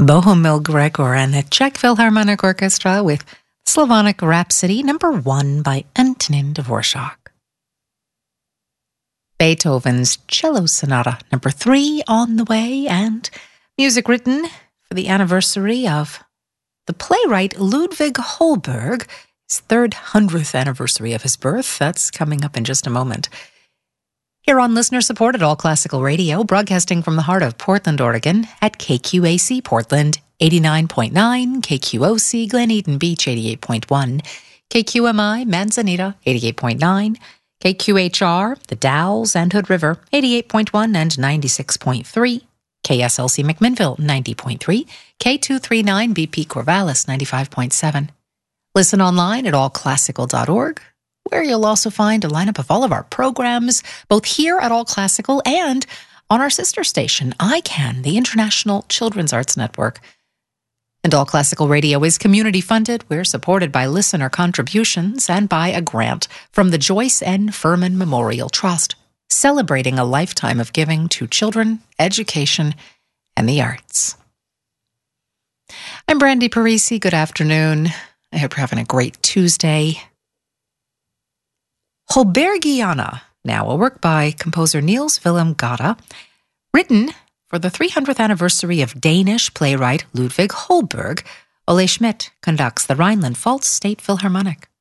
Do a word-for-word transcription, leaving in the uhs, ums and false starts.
Bohumil Gregor and the Czech Philharmonic Orchestra with Slavonic Rhapsody number one by Antonin Dvorak. Beethoven's Cello Sonata number three on the way, and music written for the anniversary of the playwright Ludwig Holberg, his third hundredth anniversary of his birth. That's coming up in just a moment. Here on listener-supported All Classical Radio, broadcasting from the heart of Portland, Oregon, at K Q A C Portland, eighty-nine point nine, K Q O C Glen Eden Beach, eighty-eight point one, K Q M I Manzanita, eighty-eight point nine, K Q H R, The Dalles and Hood River, eighty-eight point one and ninety-six point three, K S L C McMinnville, ninety point three, K two thirty-nine B P Corvallis, ninety-five point seven. Listen online at all classical dot org, where you'll also find a lineup of all of our programs, both here at All Classical and on our sister station, I CAN, the International Children's Arts Network. And All Classical Radio is community-funded. We're supported by listener contributions and by a grant from the Joyce N. Furman Memorial Trust, celebrating a lifetime of giving to children, education, and the arts. I'm Brandy Parisi. Good afternoon. I hope you're having a great Tuesday. Holbergiana, now a work by composer Niels Willem Gade, written for the three hundredth anniversary of Danish playwright Ludwig Holberg. Ole Schmidt conducts the Rhineland-Pfalz State Philharmonic.